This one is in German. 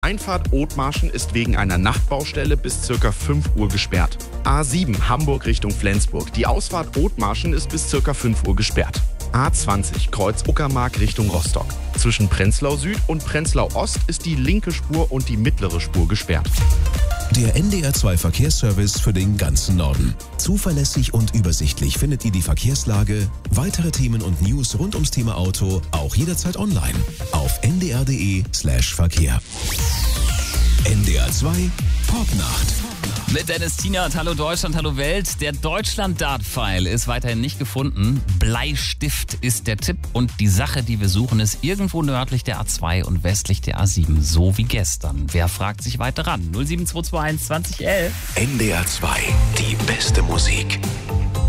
Einfahrt Othmarschen ist wegen einer Nachtbaustelle bis ca. 5 Uhr gesperrt. A7 Hamburg Richtung Flensburg. Die Ausfahrt Othmarschen ist bis ca. 5 Uhr gesperrt. A20 Kreuz Uckermark Richtung Rostock. Zwischen Prenzlau Süd und Prenzlau Ost ist die linke Spur und die mittlere Spur gesperrt. Der NDR2 Verkehrsservice für den ganzen Norden. Zuverlässig und übersichtlich findet ihr die Verkehrslage, weitere Themen und News rund ums Thema Auto auch jederzeit online auf ndr.de/Verkehr. NDR2 Popnacht. Mit Dennis Tienert, hallo Deutschland, hallo Welt. Der Deutschland-Dart-Pfeil ist weiterhin nicht gefunden. Bleistift ist der Tipp und die Sache, die wir suchen, ist irgendwo nördlich der A2 und westlich der A7, so wie gestern. Wer fragt sich weiter ran? 07221 2011. NDR2, die beste Musik.